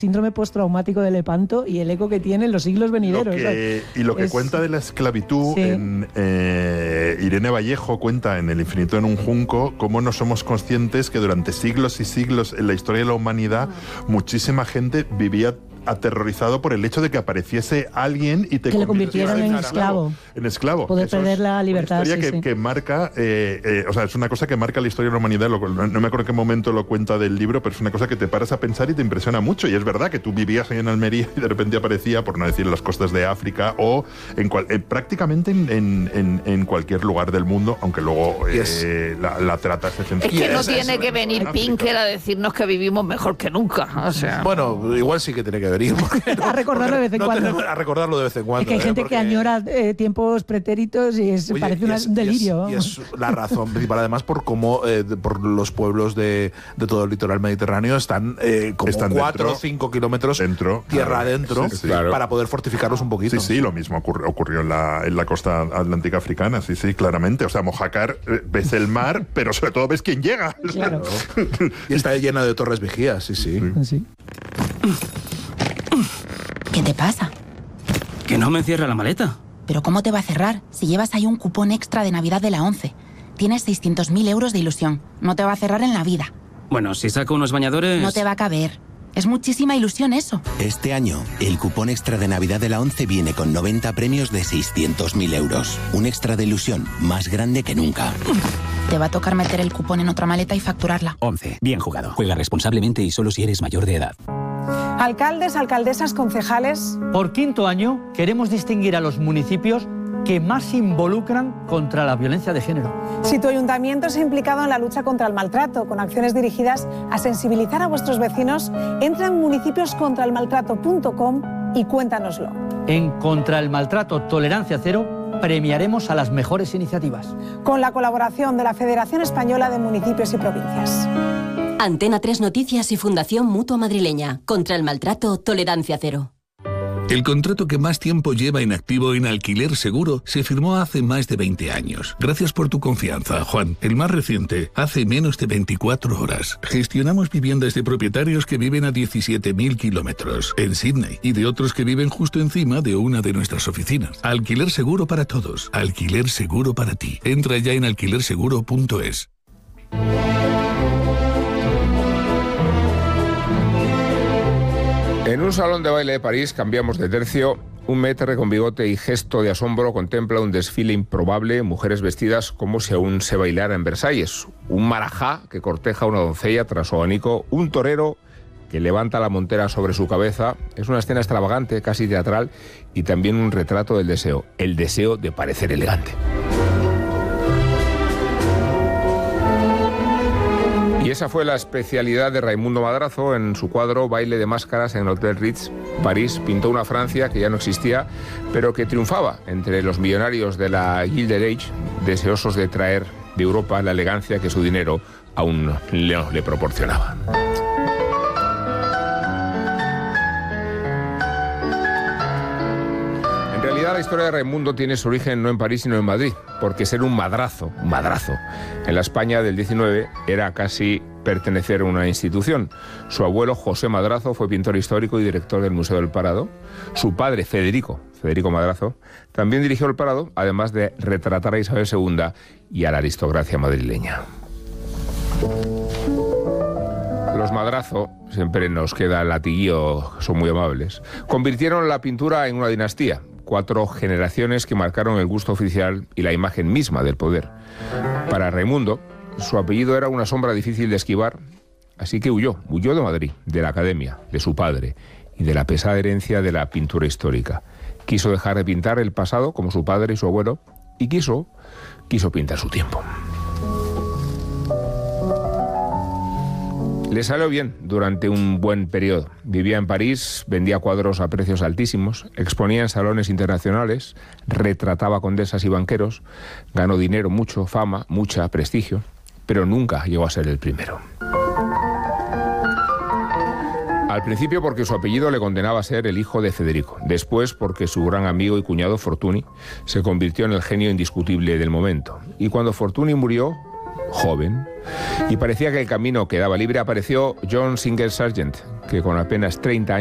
síndrome postraumático de Lepanto y el eco que tiene en los siglos venideros. Lo que cuenta de la esclavitud, sí. Irene Vallejo cuenta en El infinito en un junco cómo no somos conscientes que durante siglos y siglos en la historia de la humanidad muchísima gente vivía aterrorizado por el hecho de que apareciese alguien y te que le convirtieran en esclavo. En esclavo. Poder perder la libertad. Una historia que marca, o sea, es una cosa que marca la historia de la humanidad. No me acuerdo en qué momento lo cuenta del libro, pero es una cosa que te paras a pensar y te impresiona mucho. Y es verdad que tú vivías ahí en Almería y de repente aparecía, por no decir en las costas de África o prácticamente en cualquier lugar del mundo, aunque luego la trata es esencial. Es que no tiene que venir Pinker a decirnos que vivimos mejor que nunca. O sea. Bueno, igual sí que tiene que venir. A recordarlo de vez en cuando. A recordarlo de vez en cuando. Es que hay gente que añora tiempos pretéritos y parece un delirio. Y es la razón principal, además, por cómo por los pueblos de todo el litoral mediterráneo están como 4 o 5 kilómetros dentro, tierra adentro, para poder fortificarlos un poquito. Sí, lo mismo ocurrió en la costa atlántica africana, sí, claramente. O sea, Mojácar ves el mar, pero sobre todo ves quién llega. Claro. Y está llena de torres vigías, sí. ¿Qué te pasa? Que no me cierra la maleta. ¿Pero cómo te va a cerrar si llevas ahí un cupón extra de Navidad de la ONCE? Tienes 600.000 euros de ilusión. No te va a cerrar en la vida. Bueno, si saco unos bañadores... No te va a caber. Es muchísima ilusión eso. Este año, el cupón extra de Navidad de la ONCE viene con 90 premios de 600.000 euros. Un extra de ilusión más grande que nunca. Te va a tocar meter el cupón en otra maleta y facturarla. ONCE. Bien jugado. Juega responsablemente y solo si eres mayor de edad. Alcaldes, alcaldesas, concejales. Por quinto año queremos distinguir a los municipios que más se involucran contra la violencia de género. Si tu ayuntamiento se ha implicado en la lucha contra el maltrato, con acciones dirigidas a sensibilizar a vuestros vecinos, entra en municipioscontraelmaltrato.com y cuéntanoslo. En Contra el Maltrato Tolerancia Cero premiaremos a las mejores iniciativas. Con la colaboración de la Federación Española de Municipios y Provincias. Antena 3 Noticias y Fundación Mutua Madrileña. Contra el Maltrato Tolerancia Cero. El contrato que más tiempo lleva inactivo en Alquiler Seguro se firmó hace más de 20 años. Gracias por tu confianza, Juan. El más reciente, hace menos de 24 horas. Gestionamos viviendas de propietarios que viven a 17.000 kilómetros en Sydney y de otros que viven justo encima de una de nuestras oficinas. Alquiler Seguro para todos. Alquiler Seguro para ti. Entra ya en alquilerseguro.es. En un salón de baile de París cambiamos de tercio. Un maître con bigote y gesto de asombro contempla un desfile improbable, mujeres vestidas como si aún se bailara en Versalles. Un marajá que corteja a una doncella tras su abanico, un torero que levanta la montera sobre su cabeza. Es una escena extravagante, casi teatral, y también un retrato del deseo, el deseo de parecer elegante. Y esa fue la especialidad de Raimundo Madrazo en su cuadro Baile de Máscaras en el Hotel Ritz, París. Pintó una Francia que ya no existía, pero que triunfaba entre los millonarios de la Gilded Age, deseosos de traer de Europa la elegancia que su dinero aún le proporcionaba. En realidad la historia de Raimundo tiene su origen no en París sino en Madrid, porque ser un madrazo en la España del 19 era casi pertenecer a una institución. Su abuelo José Madrazo fue pintor histórico y director del Museo del Prado. Su padre Federico Madrazo también dirigió el Prado, además de retratar a Isabel II y a la aristocracia madrileña. Los Madrazo, siempre nos queda el latiguillo, son muy amables, convirtieron la pintura en una dinastía. 4 generaciones que marcaron el gusto oficial y la imagen misma del poder. Para Raimundo, su apellido era una sombra difícil de esquivar, así que huyó de Madrid, de la academia, de su padre y de la pesada herencia de la pintura histórica. Quiso dejar de pintar el pasado como su padre y su abuelo y quiso pintar su tiempo. Le salió bien durante un buen periodo. Vivía en París, vendía cuadros a precios altísimos, exponía en salones internacionales, retrataba condesas y banqueros, ganó dinero, mucho, fama, mucha, prestigio, pero nunca llegó a ser el primero. Al principio porque su apellido le condenaba a ser el hijo de Federico, después porque su gran amigo y cuñado Fortuny se convirtió en el genio indiscutible del momento. Y cuando Fortuny murió, joven, y parecía que el camino quedaba libre. Apareció John Singer Sargent, que con apenas 30 años